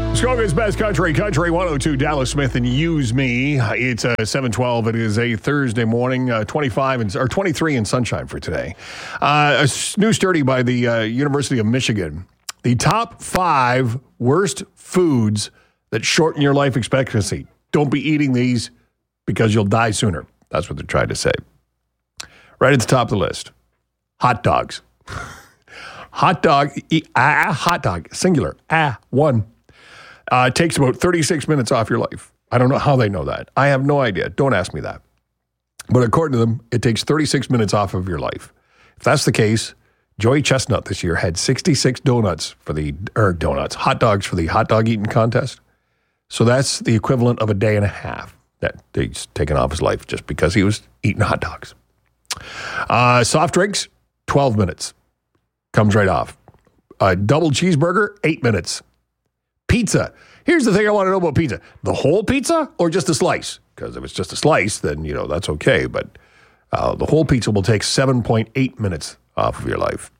Muskoka's best country 102, Dallas Smith and Use Me. It's 7:12. It is a Thursday morning, 23 in sunshine for today. A new study by the University of Michigan. The top 5 worst foods that shorten your life expectancy. Don't be eating these because you'll die sooner. That's what they're trying to say. Right at the top of the list, hot dogs. Hot dog, singular, one. Takes about 36 minutes off your life. I don't know how they know that. I have no idea. Don't ask me that. But according to them, it takes 36 minutes off of your life. If that's the case, Joey Chestnut this year had 66 hot dogs for the hot dog eating contest. So that's the equivalent of a day and a half that he's taken off his life just because he was eating hot dogs. Soft drinks, 12 minutes. Comes right off. A double cheeseburger, 8 minutes. Pizza. Here's the thing I want to know about pizza. The whole pizza or just a slice? Because if it's just a slice, then, that's okay. But the whole pizza will take 7.8 minutes off of your life.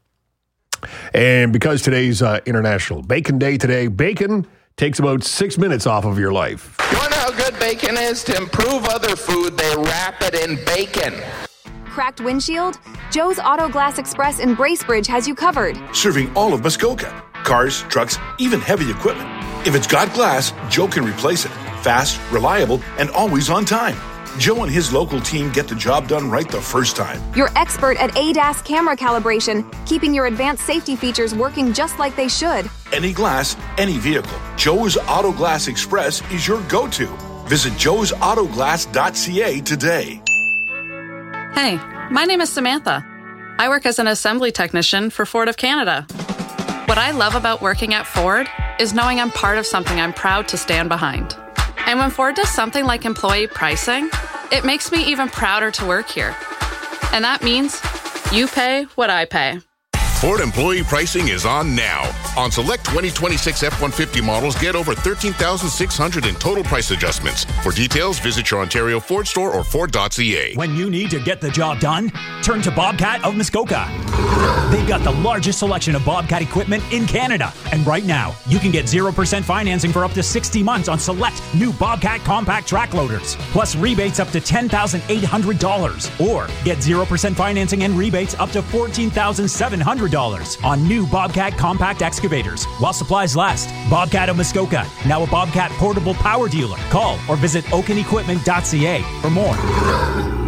And because today's International Bacon Day today, bacon takes about 6 minutes off of your life. You want to know how good bacon is? To improve other food, they wrap it in bacon. Cracked windshield? Joe's Auto Glass Express in Bracebridge has you covered. Serving all of Muskoka. Cars, trucks, even heavy equipment. If it's got glass, Joe can replace it. Fast, reliable, and always on time. Joe and his local team get the job done right the first time. You're expert at ADAS camera calibration, keeping your advanced safety features working just like they should. Any glass, any vehicle. Joe's Auto Glass Express is your go-to. Visit joesautoglass.ca today. Hey, my name is Samantha. I work as an assembly technician for Ford of Canada. What I love about working at Ford is knowing I'm part of something I'm proud to stand behind. And when Ford does something like employee pricing, it makes me even prouder to work here. And that means you pay what I pay. Ford employee pricing is on now. On select 2026 F-150 models, get over $13,600 in total price adjustments. For details, visit your Ontario Ford store or Ford.ca. When you need to get the job done, turn to Bobcat of Muskoka. They've got the largest selection of Bobcat equipment in Canada. And right now, you can get 0% financing for up to 60 months on select new Bobcat compact track loaders, plus rebates up to $10,800. Or get 0% financing and rebates up to $14,700 on new Bobcat compact excavators while supplies last. Bobcat of Muskoka, now a Bobcat portable power dealer. Call or visit oakenequipment.ca for more.